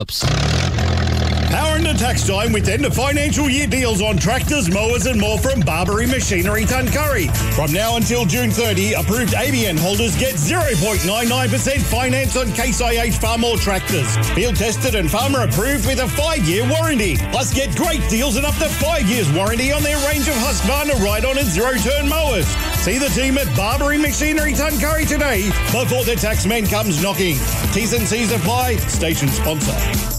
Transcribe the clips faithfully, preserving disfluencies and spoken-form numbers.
Power into tax time with end of financial year deals on tractors, mowers and more from Barbary Machinery Tuncurry. From now until June thirtieth, approved A B N holders get zero point nine nine percent finance on Case I H Farmall tractors. Field tested and farmer approved with a five-year warranty. Plus get great deals and up to five years warranty on their range of Husqvarna ride-on and zero-turn mowers. See the team at Barbary Machinery Tuncurry today before the taxman comes knocking. T's and C's apply. Station sponsor.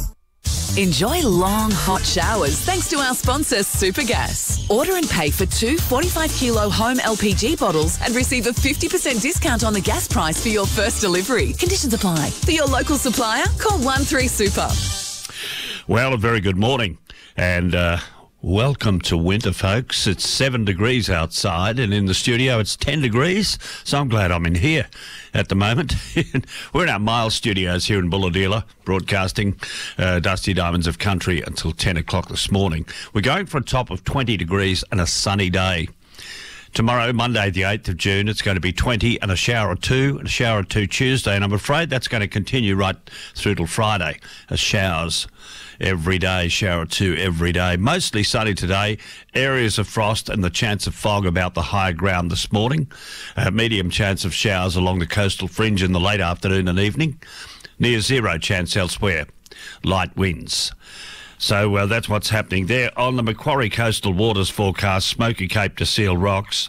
Enjoy long, hot showers thanks to our sponsor, Supergas. Order and pay for two forty-five kilo home L P G bottles and receive a fifty percent discount on the gas price for your first delivery. Conditions apply. For your local supplier, call one three super. Well, a very good morning and uh, welcome to winter, folks. It's seven degrees outside and in the studio it's ten degrees, so I'm glad I'm in here at the moment. We're in our Miles studios here in Bulahdelah, broadcasting uh, Dusty Diamonds of Country until ten o'clock this morning. We're going for a top of twenty degrees and a sunny day. Tomorrow, Monday the eighth of June, it's going to be twenty and a shower or two, and a shower or two Tuesday, and I'm afraid that's going to continue right through till Friday, as showers every day, shower or two every day. Mostly sunny today, areas of frost and the chance of fog about the higher ground this morning. Uh, medium chance of showers along the coastal fringe in the late afternoon and evening. Near zero chance elsewhere. Light winds. So uh, that's what's happening there. On the Macquarie coastal waters forecast, Smoky Cape to Seal Rocks,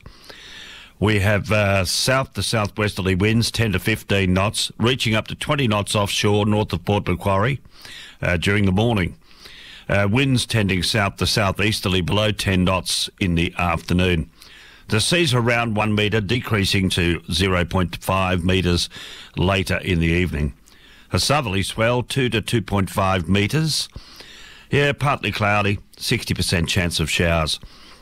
we have uh, south to southwesterly winds, ten to fifteen knots, reaching up to twenty knots offshore north of Port Macquarie uh, during the morning. Uh, winds tending south to southeasterly below ten knots in the afternoon. The seas are around one metre, decreasing to zero point five metres later in the evening. A southerly swell, two to two point five metres. Yeah, partly cloudy, sixty percent chance of showers.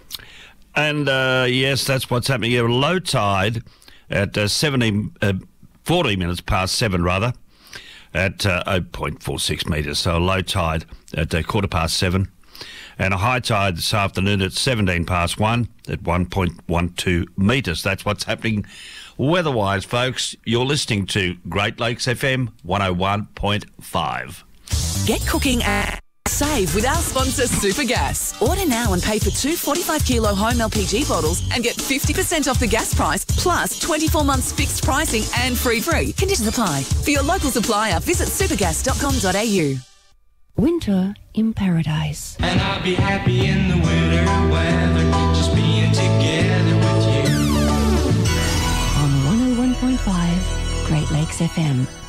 And, uh, yes, that's what's happening here. Low tide at uh, seventeen, uh, forty minutes past seven, rather, at uh, zero point four six metres. So a low tide at uh, quarter past seven. And a high tide this afternoon at seventeen past one at one point one two metres. That's what's happening weather-wise, folks. You're listening to Great Lakes F M one oh one point five. Get cooking at... Save with our sponsor, Supergas. Order now and pay for two forty-five kilo home L P G bottles and get fifty percent off the gas price, plus twenty-four months fixed pricing and free free. Conditions apply. For your local supplier, visit supergas dot com dot a u. Winter in paradise. And I'll be happy in the winter weather, just being together with you. On one oh one point five, Great Lakes F M.